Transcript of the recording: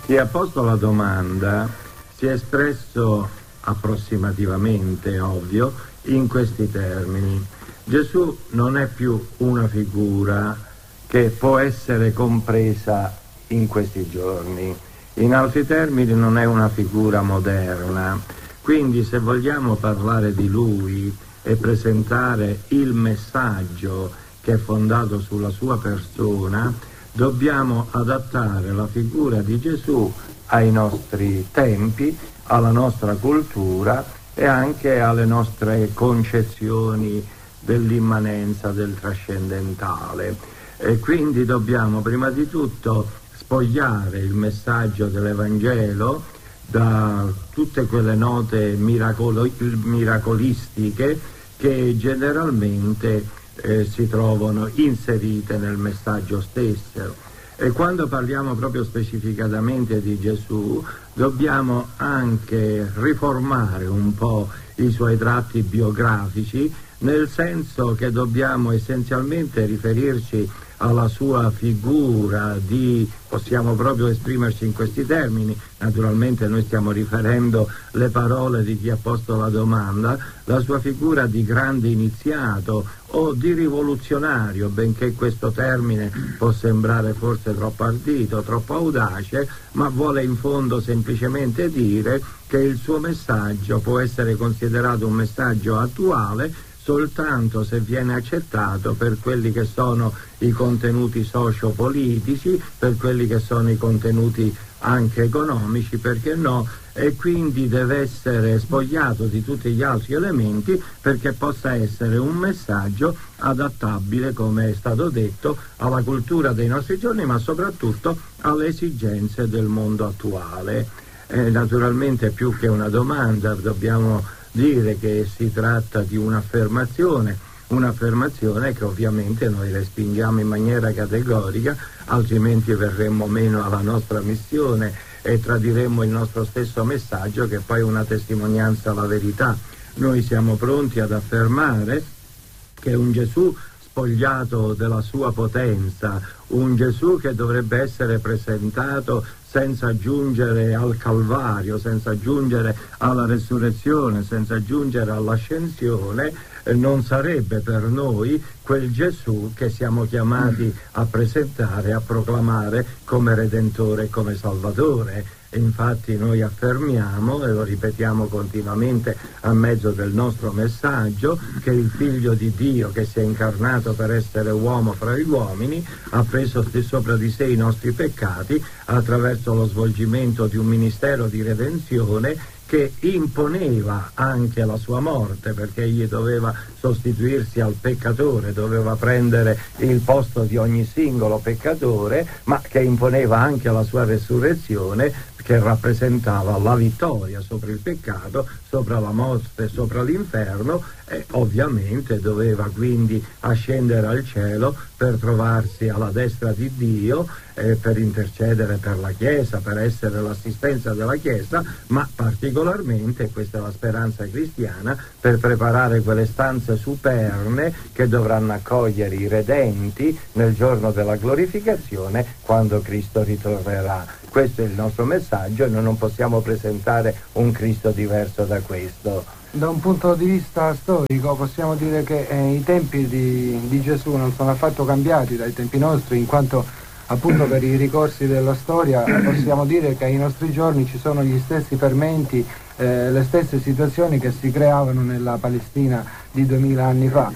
Chi ha posto la domanda si è espresso approssimativamente, ovvio, in questi termini. Gesù non è più una figura che può essere compresa in questi giorni. In altri termini non è una figura moderna. Quindi se vogliamo parlare di lui e presentare il messaggio che è fondato sulla sua persona, dobbiamo adattare la figura di Gesù ai nostri tempi, alla nostra cultura e anche alle nostre concezioni dell'immanenza, del trascendentale. E quindi dobbiamo prima di tutto spogliare il messaggio dell'Evangelo da tutte quelle note miracolistiche che generalmente si trovano inserite nel messaggio stesso. E quando parliamo proprio specificatamente di Gesù, dobbiamo anche riformare un po' i suoi tratti biografici, nel senso che dobbiamo essenzialmente riferirci alla sua figura possiamo proprio esprimerci in questi termini, naturalmente noi stiamo riferendo le parole di chi ha posto la domanda, la sua figura di grande iniziato o di rivoluzionario, benché questo termine può sembrare forse troppo ardito, troppo audace, ma vuole in fondo semplicemente dire che il suo messaggio può essere considerato un messaggio attuale soltanto se viene accettato per quelli che sono i contenuti sociopolitici, per quelli che sono i contenuti anche economici, perché no, e quindi deve essere spogliato di tutti gli altri elementi perché possa essere un messaggio adattabile, come è stato detto, alla cultura dei nostri giorni, ma soprattutto alle esigenze del mondo attuale. Naturalmente più che una domanda dobbiamo dire che si tratta di un'affermazione che ovviamente noi respingiamo in maniera categorica, altrimenti verremmo meno alla nostra missione e tradiremmo il nostro stesso messaggio, che poi è una testimonianza alla verità. Noi siamo pronti ad affermare che un Gesù spogliato della sua potenza, un Gesù che dovrebbe essere presentato senza giungere al Calvario, senza giungere alla resurrezione, senza giungere all'ascensione, non sarebbe per noi quel Gesù che siamo chiamati a presentare, a proclamare come Redentore e come Salvatore. E infatti noi affermiamo, e lo ripetiamo continuamente a mezzo del nostro messaggio, che il Figlio di Dio, che si è incarnato per essere uomo fra gli uomini, ha preso sopra di sé i nostri peccati attraverso lo svolgimento di un ministero di redenzione che imponeva anche la sua morte, perché egli doveva sostituirsi al peccatore, doveva prendere il posto di ogni singolo peccatore, ma che imponeva anche la sua resurrezione, che rappresentava la vittoria sopra il peccato, sopra la morte, sopra l'inferno, e ovviamente doveva quindi ascendere al cielo per trovarsi alla destra di Dio, per intercedere per la Chiesa, per essere l'assistenza della Chiesa, ma particolarmente, questa è la speranza cristiana, per preparare quelle stanze superne che dovranno accogliere i redenti nel giorno della glorificazione, quando Cristo ritornerà. Questo è il nostro messaggio e noi non possiamo presentare un Cristo diverso da questo. Da un punto di vista storico possiamo dire che i tempi di Gesù non sono affatto cambiati dai tempi nostri, in quanto appunto per i ricorsi della storia possiamo dire che ai nostri giorni ci sono gli stessi fermenti, le stesse situazioni che si creavano nella Palestina di 2000 anni fa.